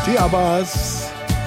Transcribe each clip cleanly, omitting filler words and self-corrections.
Die Abbas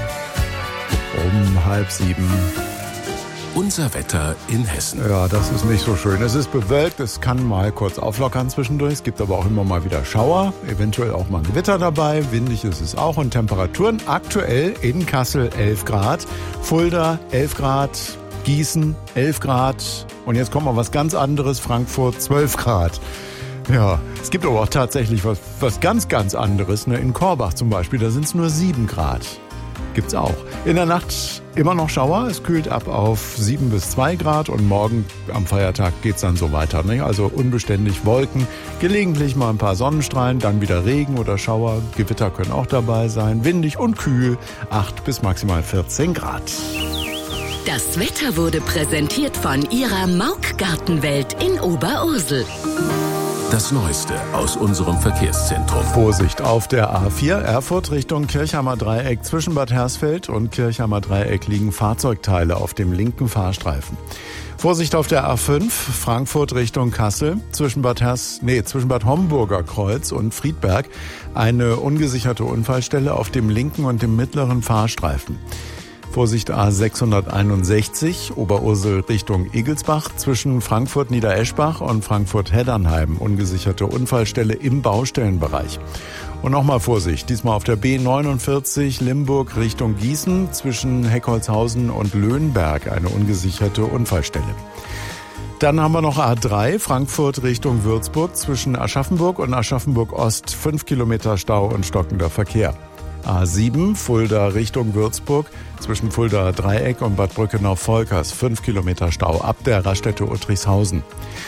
um 6:30. Unser Wetter in Hessen. Ja, das ist nicht so schön. Es ist bewölkt, es kann mal kurz auflockern zwischendurch. Es gibt aber auch immer mal wieder Schauer, eventuell auch mal ein Gewitter dabei. Windig ist es auch und Temperaturen aktuell in Kassel 11 Grad, Fulda 11 Grad, Gießen 11 Grad und jetzt kommt mal was ganz anderes, Frankfurt 12 Grad. Ja, es gibt aber auch tatsächlich was ganz, ganz anderes. Ne? In Korbach zum Beispiel, da sind es nur 7 Grad. Gibt's auch. In der Nacht immer noch Schauer. Es kühlt ab auf 7 bis 2 Grad und morgen am Feiertag geht's dann so weiter. Ne? Also unbeständig Wolken, gelegentlich mal ein paar Sonnenstrahlen, dann wieder Regen oder Schauer. Gewitter können auch dabei sein. Windig und kühl, 8 bis maximal 14 Grad. Das Wetter wurde präsentiert von Ihrer Mauk-Gartenwelt in Oberursel. Das Neueste aus unserem Verkehrszentrum. Vorsicht auf der A4 Erfurt Richtung Kirchheimer Dreieck. Zwischen Bad Hersfeld und Kirchheimer Dreieck liegen Fahrzeugteile auf dem linken Fahrstreifen. Vorsicht auf der A5 Frankfurt Richtung Kassel. Zwischen Bad Homburger Kreuz und Friedberg eine ungesicherte Unfallstelle auf dem linken und dem mittleren Fahrstreifen. Vorsicht A661, Oberursel Richtung Egelsbach, zwischen Frankfurt-Niedereschbach und Frankfurt-Heddernheim, ungesicherte Unfallstelle im Baustellenbereich. Und nochmal Vorsicht, diesmal auf der B49 Limburg Richtung Gießen, zwischen Heckholzhausen und Löhnberg, eine ungesicherte Unfallstelle. Dann haben wir noch A3, Frankfurt Richtung Würzburg, zwischen Aschaffenburg und Aschaffenburg-Ost, 5 Kilometer Stau und stockender Verkehr. A7, Fulda Richtung Würzburg, zwischen Fulda Dreieck und Bad Brückenau-Volkers, 5 Kilometer Stau ab der Raststätte Uttrichshausen.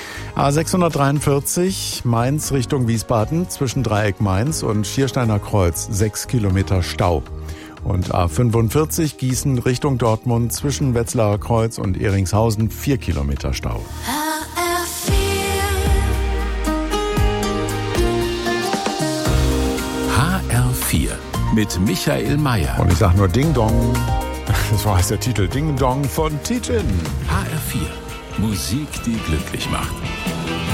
A643, Mainz Richtung Wiesbaden, zwischen Dreieck Mainz und Schiersteiner Kreuz, 6 Kilometer Stau. Und A45, Gießen Richtung Dortmund, zwischen Wetzlarer Kreuz und Ehringshausen, 4 Kilometer Stau. HR4 mit Michael Mayer. Und ich sag nur Ding Dong. Das war der Titel Ding Dong von Titin. HR4. Musik, die glücklich macht.